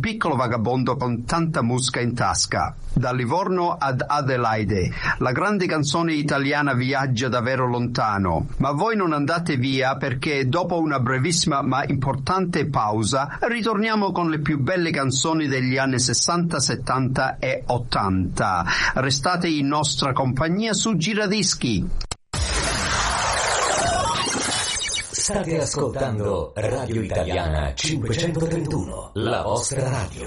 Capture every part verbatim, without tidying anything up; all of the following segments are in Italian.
piccolo vagabondo con tanta musica in tasca. Da Livorno ad Adelaide, la grande canzone italiana viaggia davvero lontano, ma voi non andate via, perché dopo una brevissima ma importante pausa ritorniamo con le più belle canzoni degli anni sessanta, settanta e ottanta. Restate in nostra compagnia su Giradischi. State ascoltando Radio Italiana cinquecentotrentuno, la vostra radio.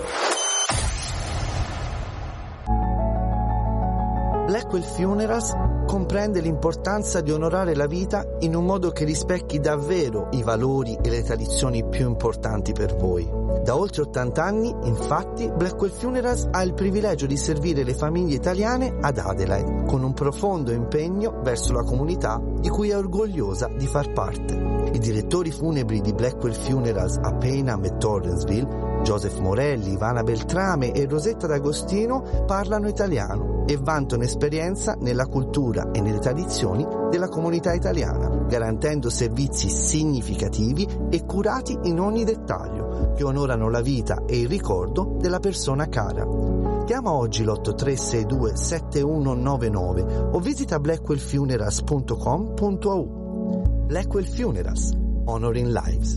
Blackwell Funerals comprende l'importanza di onorare la vita in un modo che rispecchi davvero i valori e le tradizioni più importanti per voi. Da oltre ottanta anni, infatti, Blackwell Funerals ha il privilegio di servire le famiglie italiane ad Adelaide, con un profondo impegno verso la comunità di cui è orgogliosa di far parte. I direttori funebri di Blackwell Funerals a Payneham e Torrensville, Joseph Morelli, Ivana Beltrame e Rosetta D'Agostino, parlano italiano e vantano esperienza nella cultura e nelle tradizioni della comunità italiana, garantendo servizi significativi e curati in ogni dettaglio, che onorano la vita e il ricordo della persona cara. Chiama oggi l'otto tre sei due sette uno nove nove o visita blackwell funerals punto com punto a u. Blackwell Funerals, Honoring Lives.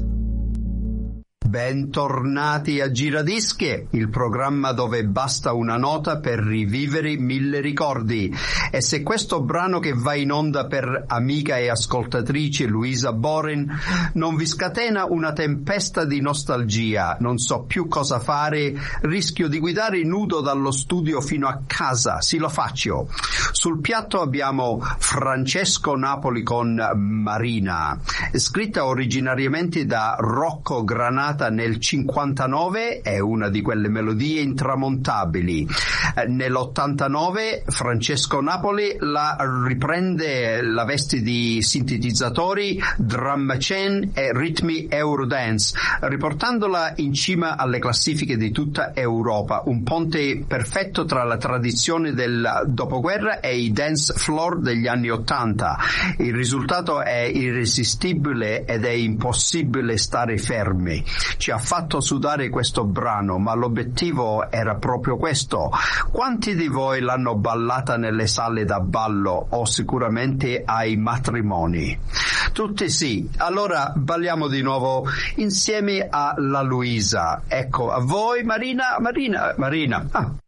Bentornati a Giradischi, il programma dove basta una nota per rivivere mille ricordi. E se questo brano che va in onda per amica e ascoltatrice Luisa Boren non vi scatena una tempesta di nostalgia, non so più cosa fare, rischio di guidare nudo dallo studio fino a casa, sì lo faccio. Sul piatto abbiamo Francesco Napoli con Marina, scritta originariamente da Rocco Granata nel cinquantanove, è una di quelle melodie intramontabili. Nell'ottantanove Francesco Napoli la riprende, la veste di sintetizzatori, drum machine e ritmi Eurodance, riportandola in cima alle classifiche di tutta Europa, un ponte perfetto tra la tradizione del dopoguerra e i dance floor degli anni ottanta. Il risultato è irresistibile ed è impossibile stare fermi. Ci ha fatto sudare questo brano, ma l'obiettivo era proprio questo. Quanti di voi l'hanno ballata nelle sale da ballo o sicuramente ai matrimoni? Tutti sì. Allora balliamo di nuovo insieme alla Luisa. Ecco, a voi Marina, Marina, Marina. Ah.